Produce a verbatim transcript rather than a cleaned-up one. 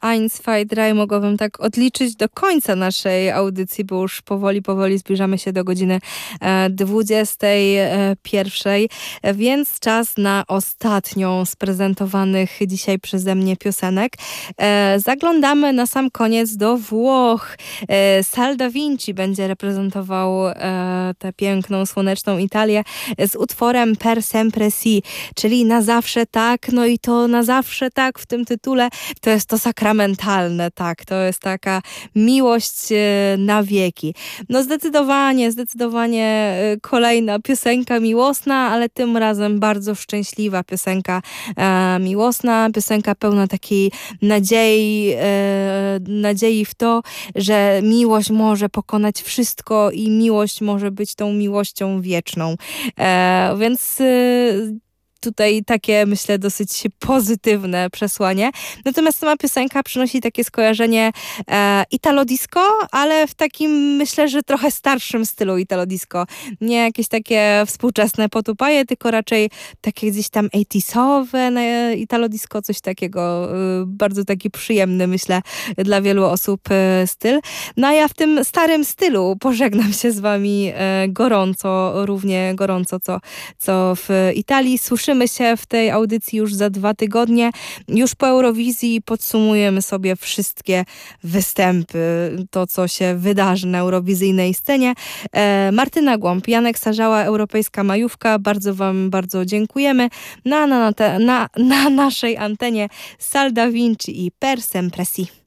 eins, zwei, drei mogłabym tak odliczyć do końca naszej audycji, bo już powoli, powoli zbliżamy się do godziny e, dwudziestej pierwszej, więc czas na ostatnią z prezentowanych dzisiaj przeze mnie piosenek. E, zaglądamy na sam koniec do Włoch. E, Sal da Vinci będzie reprezentował e, tę piękną, słoneczną Italię z utworem Per sempre si, czyli na zawsze tak, no i to na zawsze tak w tym tytule, to jest to sakramentalne, tak, to jest taka miłość e, na wieki. No zdecydowanie, zdecydowanie e, kolejna piosenka miłosna, ale tym razem bardzo szczęśliwa piosenka e, miłosna, piosenka pełna takiej nadziei, e, nadziei w to, że miłość może pokonać wszystko i miłość może być tą miłością wieczną. E, więc e, tutaj takie, myślę, dosyć pozytywne przesłanie. Natomiast sama piosenka przynosi takie skojarzenie e, Italo disco, ale w takim, myślę, że trochę starszym stylu Italo disco. Nie jakieś takie współczesne potupaje, tylko raczej takie gdzieś tam osiemdziesiąte Italo disco, coś takiego. E, bardzo taki przyjemny, myślę, dla wielu osób e, styl. No a ja w tym starym stylu pożegnam się z wami e, gorąco, równie gorąco, co, co w Italii. Słyszymy się w tej audycji już za dwa tygodnie. Już po Eurowizji podsumujemy sobie wszystkie występy, to co się wydarzy na eurowizyjnej scenie. E, Martyna Głąb, Janek Sarzała, Europejska Majówka. Bardzo wam bardzo dziękujemy. Na, na, na, te, na, na naszej antenie Sal da Vinci i Per sempre si.